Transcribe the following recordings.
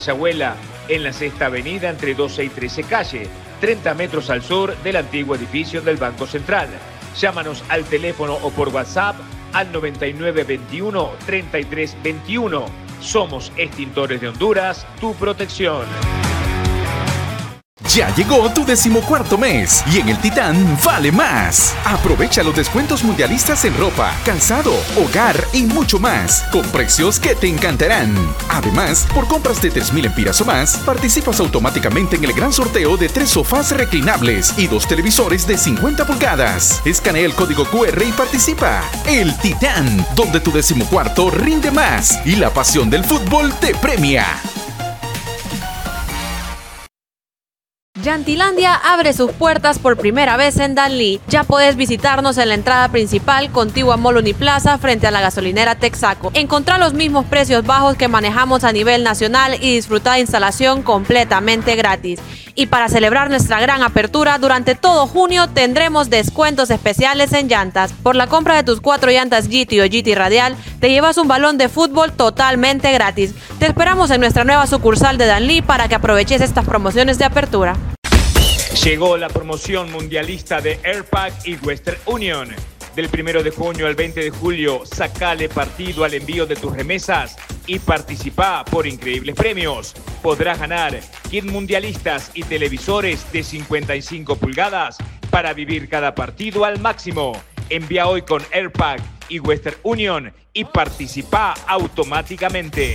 Abuela, en la Sexta Avenida entre 12 y 13 calle, 30 metros al sur del antiguo edificio del Banco Central. Llámanos al teléfono o por WhatsApp al 9921-3321. Somos Extintores de Honduras, tu protección. Ya llegó tu 14º mes y en el Titán vale más. Aprovecha los descuentos mundialistas en ropa, calzado, hogar y mucho más, con precios que te encantarán. Además, por compras de 3,000 empiras o más, participas automáticamente en el gran sorteo de 3 sofás reclinables y 2 televisores de 50 pulgadas. Escanea el código QR y participa. El Titán, donde tu 14º rinde más y la pasión del fútbol te premia. Yantilandia abre sus puertas por primera vez en Danlí. Ya puedes visitarnos en la entrada principal contigua Mall Uniplaza frente a la gasolinera Texaco. Encontrá los mismos precios bajos que manejamos a nivel nacional y disfruta de instalación completamente gratis. Y para celebrar nuestra gran apertura, durante todo junio tendremos descuentos especiales en llantas. Por la compra de tus 4 llantas GT o GT Radial, te llevas un balón de fútbol totalmente gratis. Te esperamos en nuestra nueva sucursal de Danlí para que aproveches estas promociones de apertura. Llegó la promoción mundialista de Airpack y Western Union. Del 1 de junio al 20 de julio, sacale partido al envío de tus remesas y participa por increíbles premios. Podrás ganar kit mundialistas y televisores de 55 pulgadas para vivir cada partido al máximo. Envía hoy con Airpack y Western Union y participa automáticamente.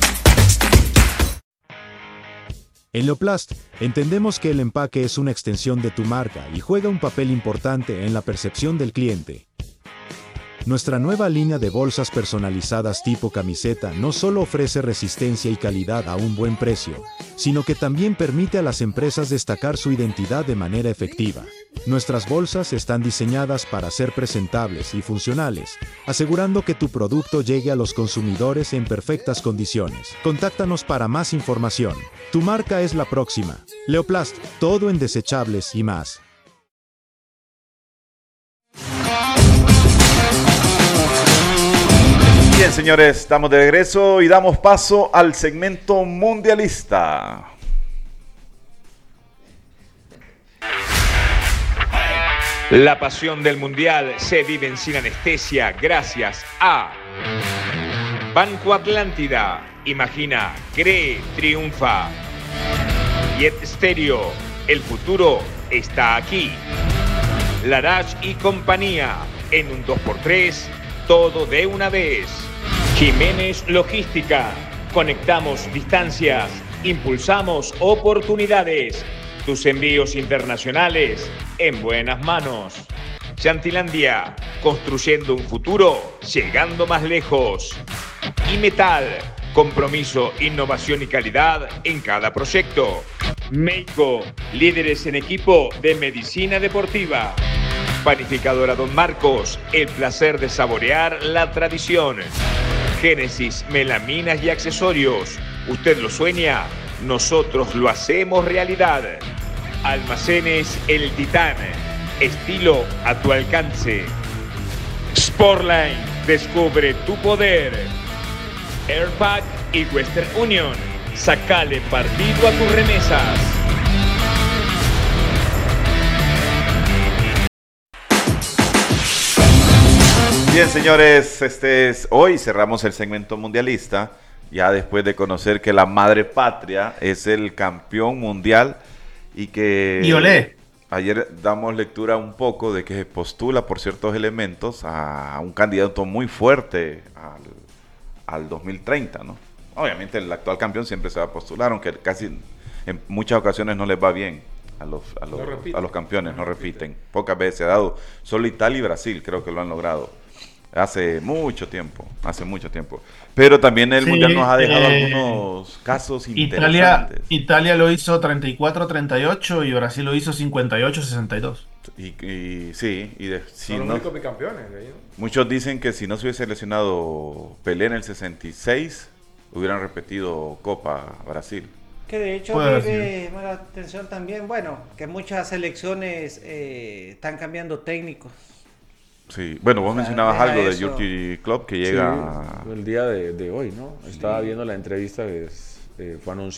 En Leoplast, entendemos que el empaque es una extensión de tu marca y juega un papel importante en la percepción del cliente. Nuestra nueva línea de bolsas personalizadas tipo camiseta no solo ofrece resistencia y calidad a un buen precio, sino que también permite a las empresas destacar su identidad de manera efectiva. Nuestras bolsas están diseñadas para ser presentables y funcionales, asegurando que tu producto llegue a los consumidores en perfectas condiciones. Contáctanos para más información. Tu marca es la próxima. Leoplast, todo en desechables y más. Bien, señores, estamos de regreso y damos paso al segmento mundialista. La pasión del mundial se vive sin anestesia gracias a Banco Atlántida. Imagina, cree, triunfa. Jet Stereo, el futuro está aquí. Larach y compañía, en un 2x3, todo de una vez. Jiménez Logística, conectamos distancias, impulsamos oportunidades. Tus envíos internacionales en buenas manos. Yantilandia, construyendo un futuro, llegando más lejos. Y Metal, compromiso, innovación y calidad en cada proyecto. Meiko, líderes en equipo de medicina deportiva. Panificadora Don Marcos, el placer de saborear la tradición. Génesis, melaminas y accesorios. Usted lo sueña, nosotros lo hacemos realidad. Almacenes El Titán, estilo a tu alcance. Sportline, descubre tu poder. Airpack y Western Union, sacale partido a tus remesas. Bien, señores, hoy cerramos el segmento mundialista, ya después de conocer que la madre patria es el campeón mundial y que... Y olé. Ayer damos lectura un poco de que se postula por ciertos elementos a un candidato muy fuerte al 2030, ¿no? Obviamente el actual campeón siempre se va a postular, aunque casi en muchas ocasiones no les va bien a los campeones, no repiten. Pocas veces se ha dado. Solo Italia y Brasil creo que lo han logrado. Hace mucho tiempo. Pero también el Mundial nos ha dejado algunos casos interesantes. Italia lo hizo 34-38 y Brasil lo hizo 58-62. Son los únicos bicampeones. Muchos dicen que si no se hubiese seleccionado Pelé en el 66, hubieran repetido Copa Brasil. Que de hecho me llama la atención también, bueno, que muchas selecciones están cambiando técnicos. Sí, bueno, vos mencionabas algo de Jürgen Klopp que llega... Sí, el día de hoy, ¿no? Estaba viendo la entrevista que fue anunciada.